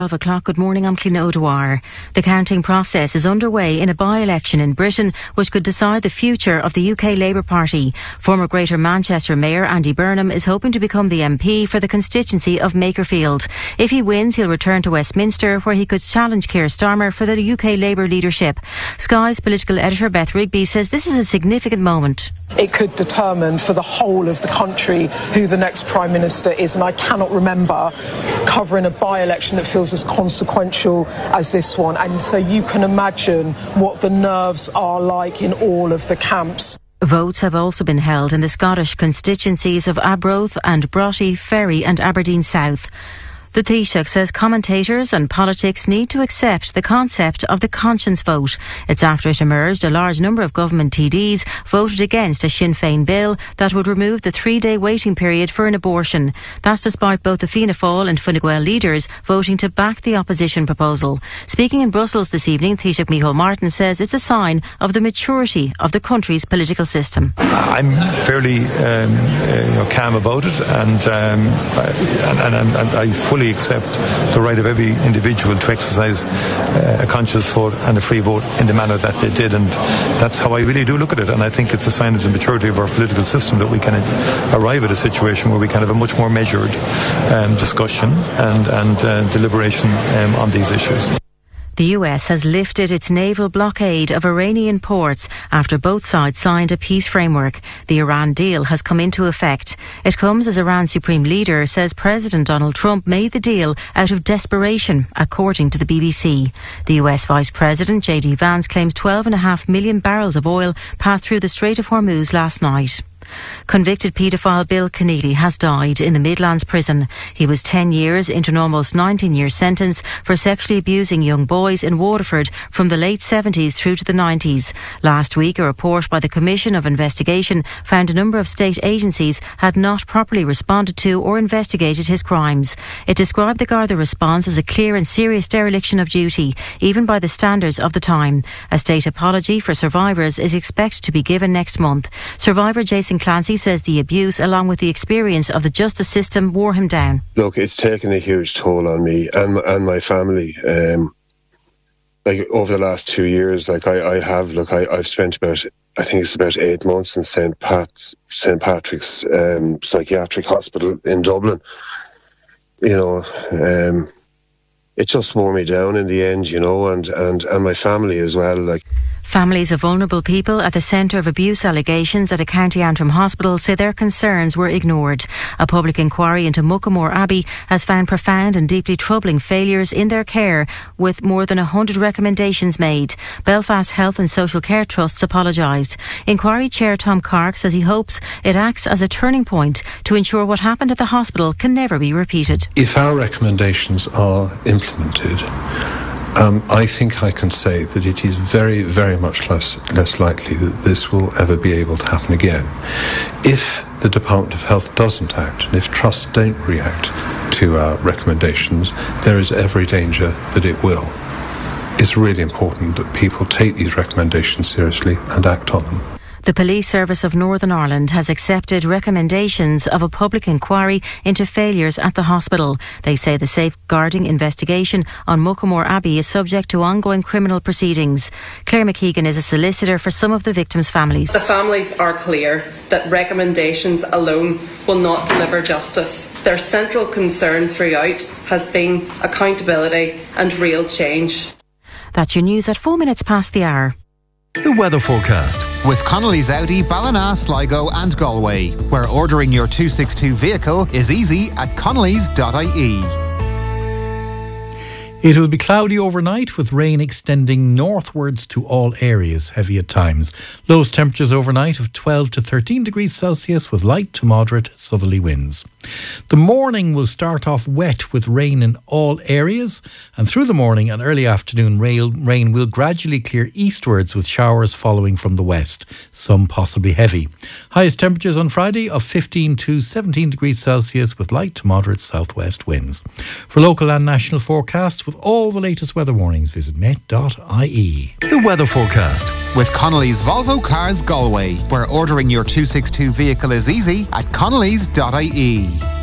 12 o'clock. Good morning, I'm Cliona O'Dwyer. The counting process is underway in a by-election in Britain which could decide the future of the UK Labour Party. Former Greater Manchester Mayor Andy Burnham is hoping to become the MP for the constituency of Makerfield. If he wins, he'll return to Westminster where he could challenge Keir Starmer for the UK Labour leadership. Sky's political editor Beth Rigby says this is a significant moment. It could determine for the whole of the country who the next Prime Minister is, and I cannot remember covering a by-election that feels as consequential as this one, and so you can imagine what the nerves are like in all of the camps. Votes have also been held in the Scottish constituencies of Arbroath and Broughty, Ferry and Aberdeen South. The Taoiseach says commentators and politics need to accept the concept of the conscience vote. It's after it emerged a large number of government TDs voted against a Sinn Féin bill that would remove the 3-day waiting period for an abortion. That's despite both the Fianna Fáil and Fine Gael leaders voting to back the opposition proposal. Speaking in Brussels this evening, Taoiseach Micheál Martin says it's a sign of the maturity of the country's political system. I'm fairly calm about it, and I fully accept the right of every individual to exercise a conscious vote and a free vote in the manner that they did, and that's how I really do look at it. And I think it's a sign of the maturity of our political system that we can arrive at a situation where we can have a much more measured discussion and deliberation on these issues. The US has lifted its naval blockade of Iranian ports after both sides signed a peace framework. The Iran deal has come into effect. It comes as Iran's supreme leader says President Donald Trump made the deal out of desperation, according to the BBC. The US Vice President J.D. Vance claims 12.5 million barrels of oil passed through the Strait of Hormuz last night. Convicted paedophile Bill Keneally has died in the Midlands prison. He was 10 years into an almost 19-year sentence for sexually abusing young boys in Waterford from the late 70s through to the 90s. Last week, a report by the Commission of Investigation found a number of state agencies had not properly responded to or investigated his crimes. It described the Garda response as a clear and serious dereliction of duty, even by the standards of the time. A state apology for survivors is expected to be given next month. Survivor Jason Clancy says the abuse, along with the experience of the justice system, wore him down. Look, it's taken a huge toll on me and my family. Over the last 2 years, I've spent about 8 months in St. Patrick's Psychiatric Hospital in Dublin. It just wore me down in the end, and my family as well. Families of vulnerable people at the centre of abuse allegations at a County Antrim hospital say their concerns were ignored. A public inquiry into Muckamore Abbey has found profound and deeply troubling failures in their care, with more than 100 recommendations made. Belfast Health and Social Care Trusts apologised. Inquiry Chair Tom Clark says he hopes it acts as a turning point to ensure what happened at the hospital can never be repeated. If our recommendations are implemented, I think I can say that it is very, very much less likely that this will ever be able to happen again. If the Department of Health doesn't act, and if trusts don't react to our recommendations, there is every danger that it will. It's really important that people take these recommendations seriously and act on them. The Police Service of Northern Ireland has accepted recommendations of a public inquiry into failures at the hospital. They say the safeguarding investigation on Muckamore Abbey is subject to ongoing criminal proceedings. Claire McKeegan is a solicitor for some of the victims' families. The families are clear that recommendations alone will not deliver justice. Their central concern throughout has been accountability and real change. That's your news at 4 minutes past the hour. The weather forecast with Connolly's Audi, Ballina, Sligo and Galway, where ordering your 262 vehicle is easy at connellys.ie. It will be cloudy overnight with rain extending northwards to all areas, heavy at times. Lowest temperatures overnight of 12 to 13 degrees Celsius with light to moderate southerly winds. The morning will start off wet with rain in all areas, and through the morning and early afternoon rain will gradually clear eastwards with showers following from the west, some possibly heavy. Highest temperatures on Friday of 15 to 17 degrees Celsius with light to moderate southwest winds. For local and national forecasts with all the latest weather warnings, visit met.ie. The weather forecast with Connolly's Volvo Cars Galway, where ordering your 262 vehicle is easy at connellys.ie.